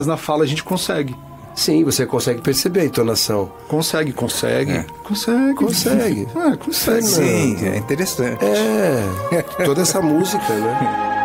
na fala a gente consegue. Sim, você consegue perceber a entonação. Consegue. Consegue. Consegue. Consegue, Sim, é interessante. toda essa música, né?